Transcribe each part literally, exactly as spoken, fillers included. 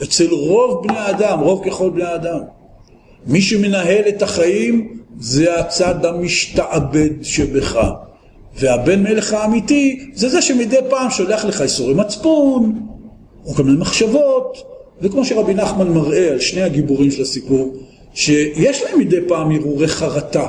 אצל רוב בני האדם, רוב ככל בני האדם. מי שמנהל את החיים זה הצד המשתעבד שבך. והבן מלך האמיתי זה זה שמדי פעם שולח לך איסורי מצפון, או כל מיני מחשבות, וכמו שרבי נחמן מראה על שני הגיבורים של הסיפור, שיש להם מדי פעם הרהורי חרטה,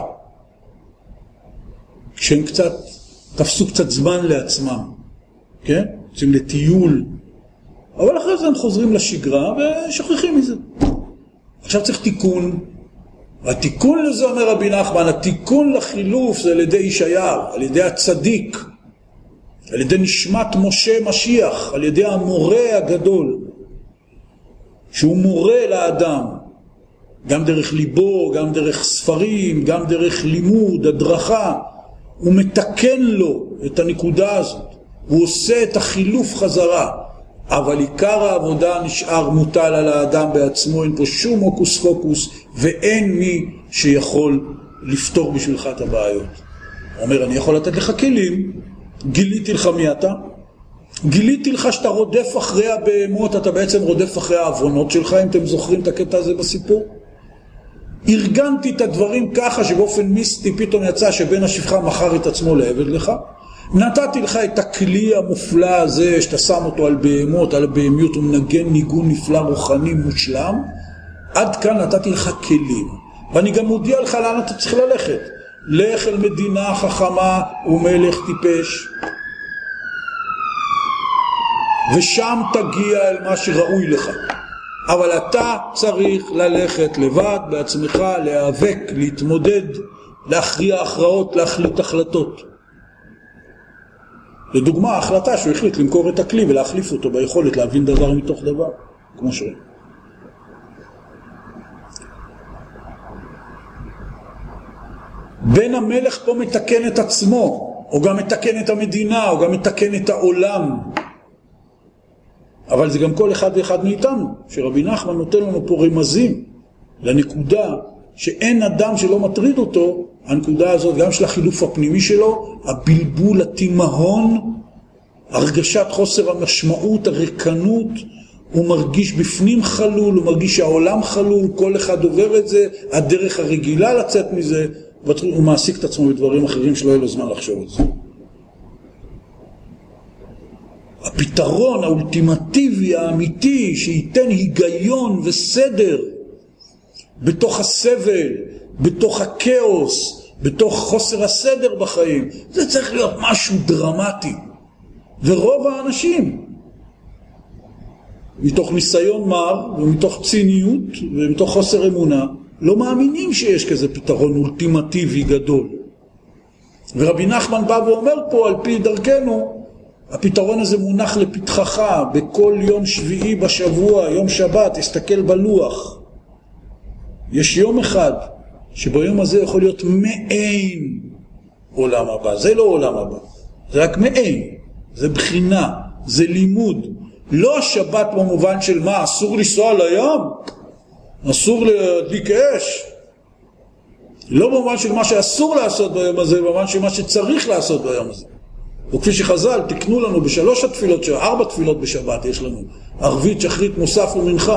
כשהם קצת, תפסו קצת זמן לעצמם, כן? יוצאים לטיול, אבל אחרי זה הם חוזרים לשגרה ושוכחים מזה. עכשיו צריך תיקון, והתיקון לזה אומר רבי נחמן, התיקון לחילוף זה על ידי ישעיהו, על ידי הצדיק, על ידי נשמת משה משיח, על ידי המורה הגדול, שהוא מורה לאדם, גם דרך ליבו, גם דרך ספרים, גם דרך לימוד, הדרכה, הוא מתקן לו את הנקודה הזאת, הוא עושה את החילוף חזרה, אבל עיקר העבודה נשאר מוטל על האדם בעצמו, אין פה שום הוקוס פוקוס, ואין מי שיכול לפתור בשבילך את הבעיות. הוא אומר, אני יכול לתת לך כלים, גיליתי לך מי אתה, גיליתי לך שאתה רודף אחרי הבהמות, אתה בעצם רודף אחרי העוונות שלך, אם אתם זוכרים את הקטע הזה בסיפור. ארגנתי את הדברים ככה שבאופן מיסטי פתאום יצא שבן השפחה מכר את עצמו לעבד לך. נתתי לך את הכלי המופלא הזה שאתה שם אותו על בהמות, על בהמיות, הוא מנגן ניגון נפלא רוחני מושלם. עד כאן נתתי לך כלים. ואני גם מודיע לך לאן אתה צריך ללכת. לך אל מדינה חכמה ומלך טיפש. ושם תגיע אל מה שראוי לך. אבל אתה צריך ללכת לבד בעצמך, להיאבק, להתמודד, להכריע הכרעות, להחליט החלטות. לדוגמה, ההחלטה שהוא החליט למכור את הכלי ולהחליף אותו ביכולת להבין דבר מתוך דבר, כמו שראים. בן המלך פה מתקן את עצמו, או גם מתקן את המדינה, או גם מתקן את העולם. אבל זה גם כל אחד ואחד מאיתנו, שרבי נחמן נותן לנו פה רמזים לנקודה שאין אדם שלא מטריד אותו, הנקודה הזאת גם של החילוף הפנימי שלו, הבלבול, התימהון, הרגשת חוסר המשמעות, הריקנות, הוא מרגיש בפנים חלול, הוא מרגיש שהעולם חלול, כל אחד עובר את זה, הדרך הרגילה לצאת מזה, הוא מעסיק את עצמו בדברים אחרים שלא יהיה לו זמן לחשוב את זה. הפתרון האולטימטיבי האמיתי שייתן היגיון וסדר בתוך הסבל, בתוך הכאוס, בתוך חוסר הסדר בחיים, זה צריך להיות משהו דרמטי. ורוב האנשים, מתוך ניסיון מר ומתוך ציניות ומתוך חוסר אמונה, לא מאמינים שיש כזה פתרון אולטימטיבי גדול. ורבי נחמן בא ואומר פה על פי דרכנו, הפתרון הזה מונח לפתחך בכל יום שביעי בשבוע, יום שבת, תסתכל בלוח. יש יום אחד שביום הזה יכול להיות מעין עולם הבא. זה לא עולם הבא, זה רק מעין, זה בחינה, זה לימוד. לא השבת במובן של מה, אסור לנסוע לים? אסור להדליק אש? לא במובן של מה שאסור לעשות ביום הזה, במובן של מה שצריך לעשות ביום הזה. וכפי שחז"ל תקנו לנו בשלוש התפילות, ארבע תפילות בשבת יש לנו, ערבית, שחרית, מוסף ומנחה.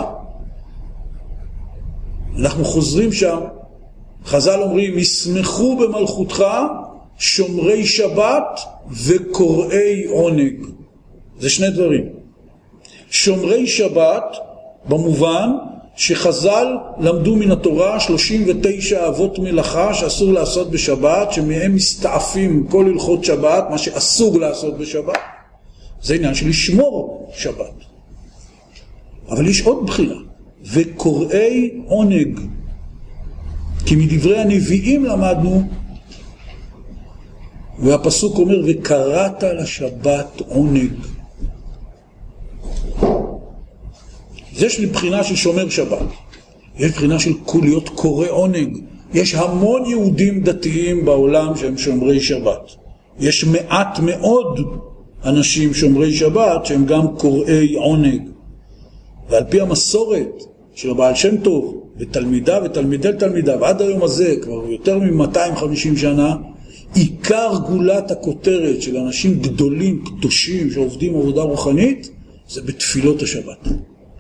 אנחנו חוזרים שם, חז"ל אומרים, ישמחו במלכותך שומרי שבת וקוראי עונג. זה שני דברים. שומרי שבת במובן שחז"ל למדו מן התורה שלושים ותשע אבות מלאכה שאסור לעשות בשבת, שמהם מסתעפים כל הלכות שבת, מה שאסור לעשות בשבת. זה עניין של לשמור שבת. אבל יש עוד בחינה, וקוראי עונג. כי מדברי הנביאים למדנו, והפסוק אומר, וקראת לשבת עונג. יש לבחינה של שומר שבת, יש בחינה של להיות קורא עונג. יש המון יהודים דתיים בעולם שהם שומרי שבת. יש מעט מאוד אנשים שומרי שבת שהם גם קוראי עונג. ועל פי המסורת של הבעל שם טוב ותלמידה ותלמידי תלמידה, ועד היום הזה כבר יותר מ-מאתיים וחמישים שנה, עיקר גולת הכותרת של אנשים גדולים, קדושים, שעובדים עבודה רוחנית, זה בתפילות השבת.